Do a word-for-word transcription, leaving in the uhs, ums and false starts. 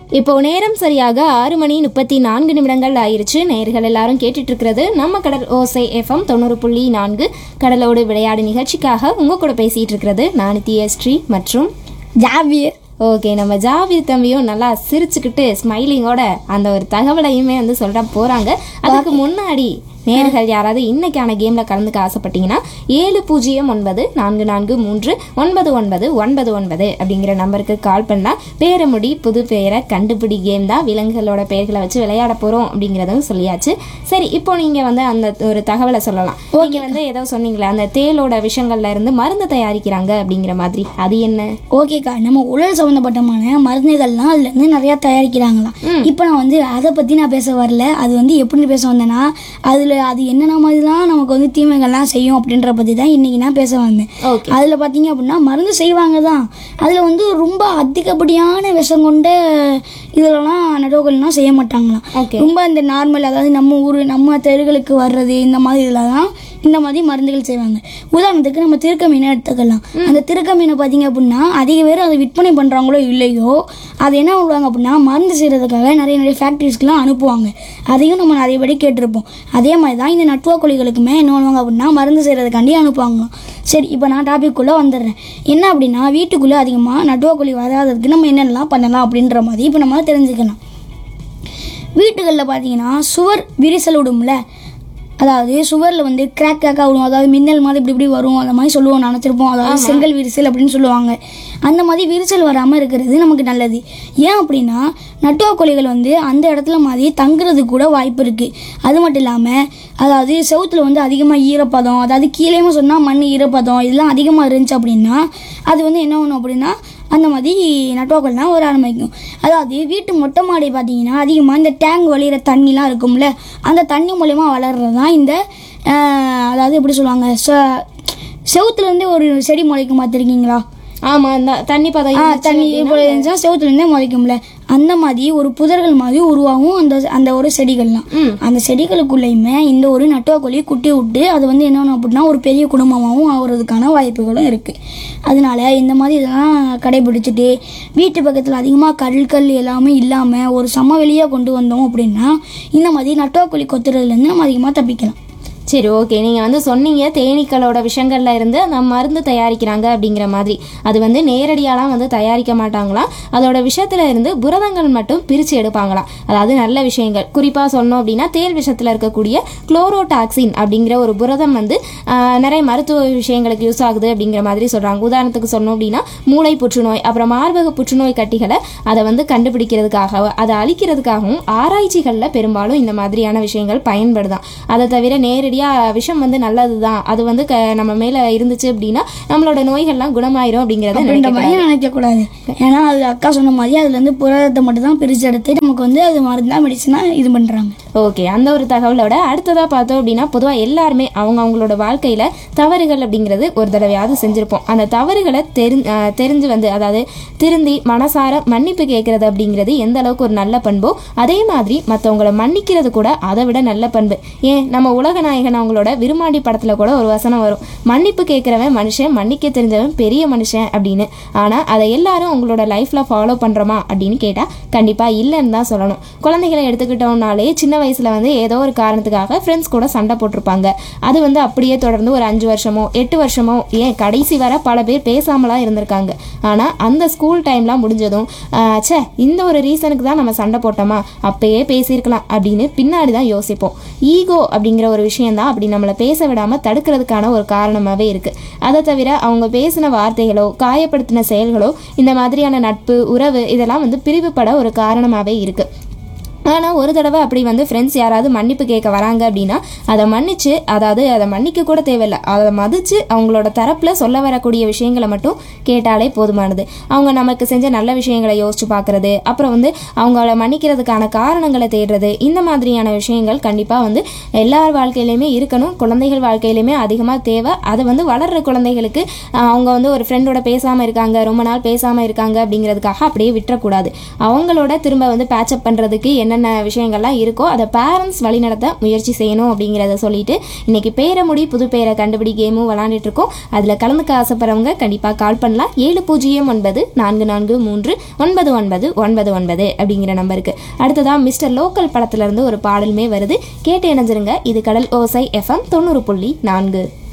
இப்போ நேரம் சரியாக ஆறு மணி முப்பத்தி நான்கு நிமிடங்கள் ஆயிருச்சு. நேயர்கள் எல்லாரும் கேட்டுட்டு இருக்கிறது நம்ம கடல் ஓசை எஃப்எம் தொண்ணூறு புள்ளி நான்கு கடலோடு விளையாடு நிகழ்ச்சிக்காக உங்க கூட பேசிட்டு இருக்கிறது நான் தியஸ்ரீ மற்றும் ஜாவியர். ஓகே, நம்ம ஜாவியர் தம்பியும் நல்லா சிரிச்சுக்கிட்டு ஸ்மைலிங்கோட அந்த ஒரு தகவலையுமே வந்து சொல்ற போறாங்க. அதுக்கு முன்னாடி நேர்கள் யாராவது இன்னைக்கான கேம்ல கலந்துக்க ஆசைப்பட்டீங்கன்னா ஏழு பூஜ்ஜியம் ஒன்பது நான்கு நான்கு மூன்று ஒன்பது ஒன்பது ஒன்பது ஒன்பது அப்படிங்கிற நம்பருக்கு கால் பண்ணா பேரமுடி புது பெயரை கண்டுபிடி கேம் தான். விலங்குகளோட பெயர்களை வச்சு விளையாட போறோம் அப்படிங்கறதும் சொல்லியாச்சு. சரி, இப்போ நீங்க வந்து அந்த ஒரு தகவலை சொல்லலாம். நீங்க வந்து ஏதோ சொன்னீங்களே அந்த தேலோட விஷயங்கள்ல இருந்து மருந்து தயாரிக்கிறாங்க அப்படிங்கிற மாதிரி, அது என்ன? ஓகேக்கா, நம்ம உடல் சம்பந்தப்பட்டமான மருந்துகள்லாம் அதுல இருந்து நிறைய தயாரிக்கிறாங்களாம். இப்போ நான் வந்து அதை பத்தி நான் பேச வரல. அது வந்து எப்படின்னு பேச வந்தேன்னா, அதுல அது என்னென்ன மாதிரிலாம் நமக்கு வந்து தீமைகள்லாம் செய்யும் அப்படின்ற பற்றி தான் இன்றைக்கி நான் பேச வந்தேன். அதில் பார்த்தீங்க அப்படின்னா மருந்து செய்வாங்க தான். அதில் வந்து ரொம்ப அதிகப்படியான விஷம் கொண்ட இதெல்லாம் நடுவுகள்லாம் செய்ய மாட்டாங்களாம். ரொம்ப இந்த நார்மல், அதாவது நம்ம ஊர் நம்ம தெருகளுக்கு வர்றது இந்த மாதிரி இதில் தான் இந்த மாதிரி மருந்துகள் செய்வாங்க. உதாரணத்துக்கு நம்ம திருக்க மீனை எடுத்துக்கலாம். அந்த திருக்க மீனை பார்த்தீங்க அப்படின்னா அதிக பேர் அதை விற்பனை பண்ணுறாங்களோ இல்லையோ, அது என்ன பண்ணுவாங்க அப்படின்னா மருந்து செய்கிறதுக்காக நிறைய நிறைய ஃபேக்ட்ரிஸ்க்கெலாம் அனுப்புவாங்க. அதையும் நம்ம நிறையபடி கேட்டிருப்போம். அதே மாதிரி தான் இந்த நட்டுவா கோழிகளுக்குமே என்ன பண்ணுவாங்க அப்படின்னா மருந்து செய்கிறதுக்காண்டி அனுப்புவாங்களாம். சரி, இப்போ நான் டாபிக்குள்ளே வந்துடுறேன். என்ன அப்படின்னா வீட்டுக்குள்ளே அதிகமாக நட்டுவா கோழி வராததுக்கு நம்ம என்னென்னலாம் பண்ணலாம் அப்படின்ற மாதிரி இப்போ நம்ம தெரிஞ்சுக்கலாம். வீட்டுகளில் பார்த்தீங்கன்னா சுவர் விரிசல் விடும்ல, அதாவது சுவரில் வந்து கிராக் கிராக்காக விடும், அதாவது மின்னல் மாதிரி இப்படி இப்படி வரும், அந்த மாதிரி சொல்லுவோம் நினச்சிருப்போம். அதாவது செங்கல் விரிசல் அப்படின்னு சொல்லுவாங்க. அந்த மாதிரி விரிசல் வராமல் இருக்கிறது நமக்கு நல்லது. ஏன் அப்படின்னா நட்டுவா கோழிகள் வந்து அந்த இடத்துல மாதிரி தங்குறது கூட வாய்ப்பு இருக்குது. அது மட்டும் இல்லாமல் அதாவது செவுத்துல வந்து அதிகமாக ஈரப்பதம், அதாவது கீழேயுமே சொன்னால் மண் ஈரப்பதம் இதெல்லாம் அதிகமாக இருந்துச்சு அப்படின்னா அது வந்து என்ன பண்ணும் அப்படின்னா அந்த மாதிரி நட்டுவாக்கள்லாம் வர ஆரம்பிக்கும். அதாவது வீட்டு மொட்டை மாடி பார்த்தீங்கன்னா அதிகமாக இந்த டேங்க் வழிகிற தண்ணிலாம் இருக்கும்ல, அந்த தண்ணி மூலயமா வளர்றது தான் இந்த அதாவது எப்படி சொல்லுவாங்க, செவுத்துலேருந்தே ஒரு செடி முளைக்கும் பார்த்துருக்கீங்களா? ஆமாம், இந்த தண்ணி பதம் தண்ணி இப்போ இருந்துச்சா செவுத்துலேருந்தே முளைக்கும்ல, அந்த மாதிரி ஒரு புதர்கள் மாதிரி உருவாகும் அந்த அந்த ஒரு செடிகள்லாம். அந்த செடிகளுக்குள்ளேயுமே இந்த ஒரு நட்டுவா கோழி குட்டி விட்டு அது வந்து என்ன அப்படின்னா ஒரு பெரிய குடும்பமாகவும் ஆகுறதுக்கான வாய்ப்புகளும் இருக்குது. அதனால இந்த மாதிரி இதெல்லாம் கடைபிடிச்சிட்டு வீட்டு பக்கத்தில் அதிகமாக கல்கள் எல்லாமே இல்லாமல் ஒரு சமவெளியாக கொண்டு வந்தோம் அப்படின்னா இந்த மாதிரி நட்டுவா கோழி கொத்துறதுலேருந்து நம்ம அதிகமாக தப்பிக்கலாம். சரி, ஓகே, நீங்கள் வந்து சொன்னீங்க தேனீக்களோட விஷயங்கள்ல இருந்து அந்த மருந்து தயாரிக்கிறாங்க அப்படிங்கிற மாதிரி. அது வந்து நேரடியாலாம் வந்து தயாரிக்க மாட்டாங்களாம். அதோட விஷயத்துல இருந்து புரதங்கள் மட்டும் பிரித்து எடுப்பாங்களாம். அதாவது நல்ல விஷயங்கள் குறிப்பாக சொன்னோம் அப்படின்னா தேல் விஷயத்தில் இருக்கக்கூடிய குளோரோடாக்சின் அப்படிங்கிற ஒரு புரதம் வந்து நிறைய மருத்துவ விஷயங்களுக்கு யூஸ் ஆகுது அப்படிங்கிற மாதிரி சொல்கிறாங்க. உதாரணத்துக்கு சொன்னோம் அப்படின்னா மூளை புற்றுநோய், அப்புறம் மார்பக புற்றுநோய் கட்டிகளை அதை வந்து கண்டுபிடிக்கிறதுக்காக அதை அழிக்கிறதுக்காகவும் ஆராய்ச்சிகளில் பெரும்பாலும் இந்த மாதிரியான விஷயங்கள் பயன்படுதான். அதை தவிர நேரடி விஷம் வந்து நல்லதுதான், அது வந்து நம்ம மேல இருந்துச்சு அப்படின்னா நம்மளோட நோய்கள்லாம் குணமாயிரும் அப்படிங்கறத நினைக்க கூடாது. ஏன்னா அது அக்கா சொன்ன மாதிரி அதுல இருந்து புரதத்தை மட்டும் தான் பிரிச்சு எடுத்து நமக்கு வந்து அது மருந்தா மெடிசனா இது பண்றாங்க. ஓகே, அந்த ஒரு தகவலோட அடுத்ததா பார்த்தோம் அப்படின்னா பொதுவாக எல்லாருமே அவங்க அவங்களோட வாழ்க்கையில தவறுகள் அப்படிங்கிறது ஒரு தடவையாவது செஞ்சிருப்போம். அந்த தவறுகளை தெரி தெரிஞ்சு வந்து அதாவது திருந்தி மனசார மன்னிப்பு கேட்கறது அப்படிங்கிறது எந்த அளவுக்கு ஒரு நல்ல பண்போ அதே மாதிரி மற்றவங்களை மன்னிக்கிறது கூட அதை விட நல்ல பண்பு. ஏன் நம்ம உலக நாயகன் அவங்களோட விருமாண்டி படத்துல கூட ஒரு வசனம் வரும், மன்னிப்பு கேட்கிறவன் மனுஷன், மன்னிக்க தெரிஞ்சவன் பெரிய மனுஷன் அப்படின்னு. ஆனா அதை எல்லாரும் உங்களோட லைஃப்ல ஃபாலோ பண்றோமா அப்படின்னு கேட்டா கண்டிப்பா இல்லைன்னு தான் சொல்லணும். குழந்தைகளை எடுத்துக்கிட்டோம்னாலே சின்ன வயசுல வந்து ஏதோ ஒரு காரணத்துக்காக ஃப்ரெண்ட்ஸ் கூட சண்டை போட்டிருப்பாங்க. அது வந்து அப்படியே தொடர்ந்து ஒரு அஞ்சு வருஷமோ எட்டு வருஷமோ ஏன் கடைசி வர பல பேர் பேசாமலாம் இருந்திருக்காங்க. ஆனா அந்த ஸ்கூல் டைம்லாம் முடிஞ்சதும் சே இந்த ஒரு ரீசனுக்கு தான் நம்ம சண்டை போட்டோமா, அப்பயே பேசியிருக்கலாம் அப்படின்னு பின்னாடி தான் யோசிப்போம். ஈகோ அப்படிங்கிற ஒரு விஷயம் தான் அப்படி நம்மளை பேச விடாம தடுக்கிறதுக்கான ஒரு காரணமாவே இருக்கு. அதை தவிர அவங்க பேசின வார்த்தைகளோ காயப்படுத்தின செயல்களோ இந்த மாதிரியான நட்பு உறவு இதெல்லாம் வந்து பிரிவுபட ஒரு காரணமாவே இருக்கு. ஆனால் ஒரு தடவை அப்படி வந்து ஃப்ரெண்ட்ஸ் யாராவது மன்னிப்பு கேட்க வராங்க அப்படின்னா அதை மன்னிச்சு, அதாவது அதை மன்னிக்க கூட தேவையில்லை, அதை மதித்து அவங்களோட தரப்பில் சொல்ல வரக்கூடிய விஷயங்களை மட்டும் கேட்டாலே போதுமானது. அவங்க நமக்கு செஞ்ச நல்ல விஷயங்களை யோசிச்சு பார்க்குறது, அப்புறம் வந்து அவங்கள மன்னிக்கிறதுக்கான காரணங்களை தேடுறது, இந்த மாதிரியான விஷயங்கள் கண்டிப்பாக வந்து எல்லார் வாழ்க்கையிலையுமே இருக்கணும். குழந்தைகள் வாழ்க்கையிலையுமே அதிகமாக தேவை. அதை வந்து வளர்கிற குழந்தைகளுக்கு அவங்க வந்து ஒரு ஃப்ரெண்டோட பேசாமல் இருக்காங்க, ரொம்ப நாள் பேசாமல் இருக்காங்க அப்படிங்கிறதுக்காக அப்படியே விட்டுறக்கூடாது. அவங்களோட திரும்ப வந்து பேச்சப் பண்ணுறதுக்கு என்ன என்னென்ன விஷயங்கள்லாம் இருக்கோ அதை பேரண்ட்ஸ் வழிநடத்த முயற்சி செய்யணும் அப்படிங்கிறத சொல்லிட்டு இன்னைக்கு பேரை முடி புது பேரை கண்டுபிடி கேமும் விளாண்டுட்டு இருக்கோம். அதில் கலந்துக்க ஆசைப்படுறவங்க கண்டிப்பாக கால் பண்ணலாம். ஏழு பூஜ்ஜியம் ஒன்பது நான்கு நான்கு மூன்று ஒன்பது ஒன்பது ஒன்பது ஒன்பது அப்படிங்கிற நம்பருக்கு. அடுத்ததான் மிஸ்டர் லோக்கல் படத்துல இருந்து ஒரு பாடலுமே வருது, கேட்டு இணைஞ்சிருங்க. இது கடல் ஓசை எஃப்எம் தொண்ணூறு புள்ளி நான்கு.